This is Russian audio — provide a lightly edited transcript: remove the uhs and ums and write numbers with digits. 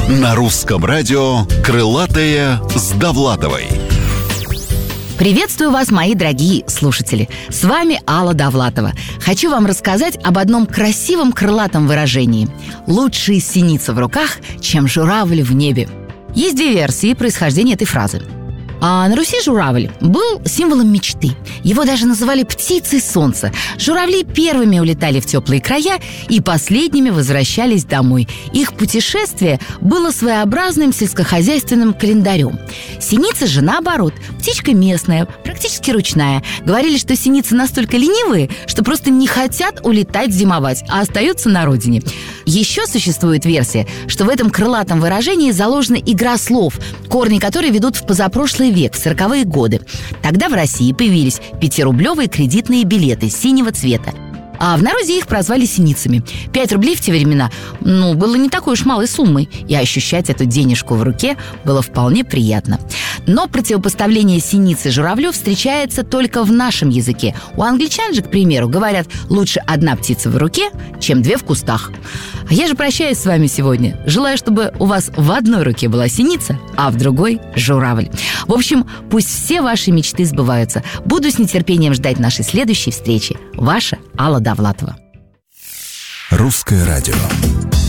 На русском радио «Крылатые с Довлатовой». Приветствую вас, мои дорогие слушатели. С вами Алла Довлатова. Хочу вам рассказать об одном красивом крылатом выражении: «Лучше синица в руках, чем журавль в небе». Есть две версии происхождения этой фразы. А на Руси журавль был символом мечты. Его даже называли птицей солнца. Журавли первыми улетали в теплые края и последними возвращались домой. Их путешествие было своеобразным сельскохозяйственным календарем. Синица же, наоборот, птичка местная, практически ручная. Говорили, что синицы настолько ленивые, что просто не хотят улетать зимовать, а остаются на родине. Еще существует версия, что в этом крылатом выражении заложена игра слов, корни которой ведут в позапрошлый век, в 40-е годы. Тогда в России появились 5-рублевые кредитные билеты синего цвета. А в народе их прозвали синицами. 5 рублей в те времена, было не такой уж малой суммой, и ощущать эту денежку в руке было вполне приятно. Но противопоставление синицы журавлю встречается только в нашем языке. У англичан же, к примеру, говорят: лучше одна птица в руке, чем 2 в кустах. А я же прощаюсь с вами сегодня. Желаю, чтобы у вас в одной руке была синица, а в другой журавль. В общем, пусть все ваши мечты сбываются. Буду с нетерпением ждать нашей следующей встречи. Ваша Алла Довлатова. Русское радио.